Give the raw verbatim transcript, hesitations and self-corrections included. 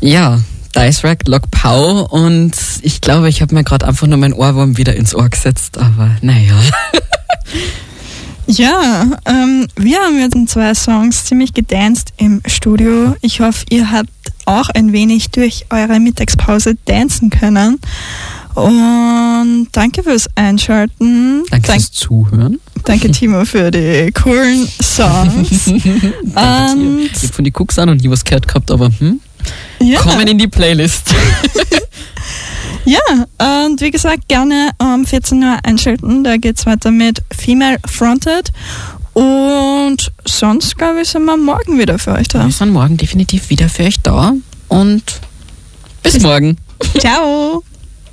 Ja, Dice Rack, Lock Pow und ich glaube, ich habe mir gerade einfach nur mein Ohrwurm wieder ins Ohr gesetzt, aber naja. Ja, ähm, wir haben jetzt in zwei Songs ziemlich gedanced im Studio. Ich hoffe, ihr habt auch ein wenig durch eure Mittagspause dancen können. Und danke fürs Einschalten. Danke Dank- fürs Zuhören. Danke, Timo, für die coolen Songs. Und Und ich habe von die Cooks an und nie was gehört gehabt, aber hm, ja, kommen in die Playlist. ja, und wie gesagt, gerne um vierzehn Uhr einschalten. Da geht's weiter mit Female Fronted. Und sonst, glaube ich, sind wir morgen wieder für euch da. Wir sind morgen definitiv wieder für euch da und bis morgen. Ciao!